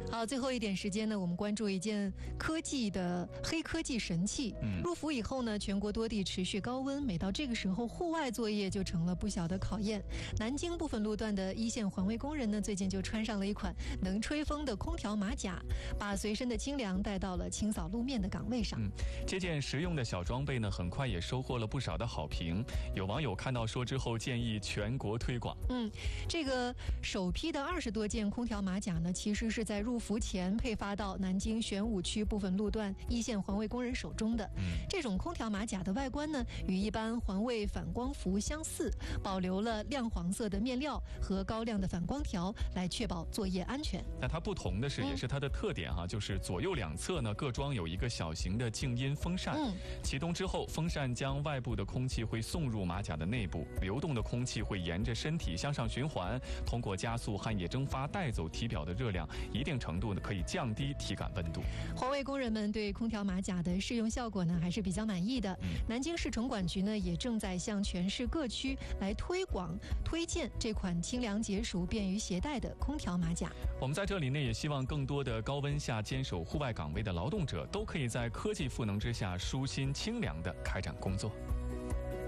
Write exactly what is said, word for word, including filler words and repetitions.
好，最后一点时间呢，我们关注一件科技的黑科技神器。嗯，入伏以后呢，全国多地持续高温，每到这个时候，户外作业就成了不小的考验。南京部分路段的一线环卫工人呢，最近就穿上了一款能吹风的空调马甲，把随身的清凉带到了清扫路面的岗位上。 嗯，这件实用的小装备呢，很快也收获了不少的好评。有网友看到说之后，建议全国推广。 嗯，这个首批的二十多件空调马甲呢，其实是在入伏前配发到南京玄武区部分路段一线环卫工人手中的。嗯，这种空调马甲的外观呢，与一般环卫反光服相似，保留了亮黄色的面料和高亮的反光条，来确保作业安全。 那它不同的是，也是它的特点哈、啊，就是左右两侧呢各装有一个小型的静音风扇。嗯，启动之后，风扇将外部的空气会送入马甲的内部，流动的空气会沿着身体向上循环，通过加速汗液蒸发带走体表的热量，一定程度呢可以降低体感温度。 环卫工人们对空调马甲的试用效果呢还是比较满意的。嗯、南京市城管局呢也正在向全市各区来推广推荐这款清凉解暑、便于携带的空调马甲。 我们在这里呢也希望更多的高温下坚守户外岗位的劳动者都可以在科技赋能之下舒心清凉地开展工作。